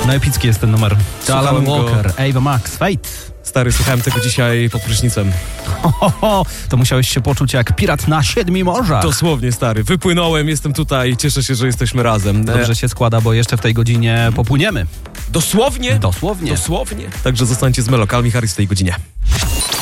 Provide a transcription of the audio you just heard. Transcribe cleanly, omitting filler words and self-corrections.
No epicki jest ten numer. To Alan Słuchałem go. Walker, Ava Max, Fate. Stary, słuchałem tego dzisiaj pod prysznicem. To musiałeś się poczuć jak pirat na 7 morzach. Dosłownie, stary. Wypłynąłem, jestem tutaj, cieszę się, że jesteśmy razem. Dobrze się składa, bo jeszcze w tej godzinie popłyniemy. Dosłownie? Dosłownie. Dosłownie. Także zostańcie z Melokalmi Harris w tej godzinie.